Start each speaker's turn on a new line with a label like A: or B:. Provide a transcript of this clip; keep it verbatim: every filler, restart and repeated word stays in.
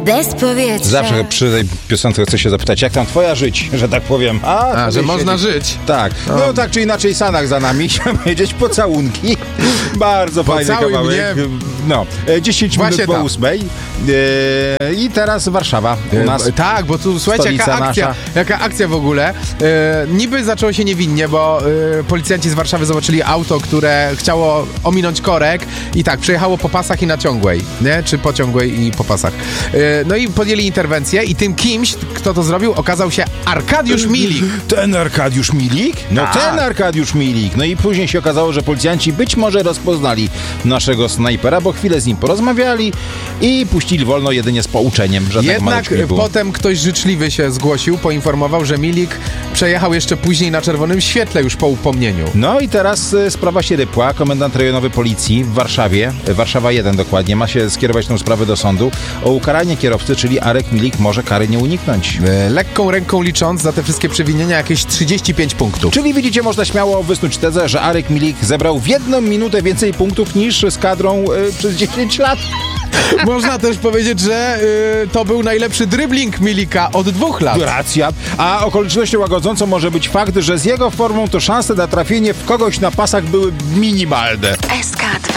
A: bez powietrza.
B: Zawsze przy tej piosence chcę się zapytać, jak tam twoja żyć, że tak powiem. A,
C: A że można
B: siedzi.
C: żyć.
B: Tak. No, no tak czy inaczej, Sanach za nami. Chciałem powiedzieć, pocałunki. Bardzo fajny
C: Pocałuj
B: kawałek.
C: mnie.
B: No, dziesięć minut
C: Właśnie
B: po
C: tam.
B: ósmej. E, I teraz Warszawa u nas.
C: E, tak, bo tu słuchajcie, jaka
B: Stolica
C: akcja,
B: nasza.
C: jaka akcja w ogóle. E, niby zaczęło się niewinnie, bo e, policjanci z Warszawy zobaczyli auto, które chciało ominąć korek i tak, przejechało po pasach i na ciągłej, nie? Czy po ciągłej i po pasach. E, no i podjęli interwencję i tym kimś, kto to zrobił, okazał się Arkadiusz Milik.
B: Ten Arkadiusz Milik? No
C: Tak.
B: ten Arkadiusz Milik. No i później się okazało, że policjanci być może rozpoznali naszego snajpera, bo chwilę z nim porozmawiali i puścili wolno jedynie z pouczeniem. Żadnego
C: Jednak
B: nie było.
C: potem ktoś życzliwy się zgłosił, poinformował, że Milik przejechał jeszcze później na czerwonym świetle już po upomnieniu.
B: No i teraz y, sprawa się rypła. Komendant rejonowy policji w Warszawie, y, Warszawa jeden dokładnie, ma się skierować tę sprawę do sądu o ukaranie kierowcy, czyli Arek Milik może kary nie uniknąć.
C: E, lekką ręką licząc za te wszystkie przewinienia jakieś trzydzieści pięć punktów.
B: Czyli widzicie, można śmiało wysnuć tezę, że Arek Milik zebrał w jedną minutę więcej punktów niż z kadrą y, przez dziesięć lat.
C: Można też powiedzieć, że y, to był najlepszy dribbling Milika od dwóch lat.
B: Racja. A okolicznością łagodzącą może być fakt, że z jego formą to szanse na trafienie w kogoś na pasach były minimalne.
A: S K dwa.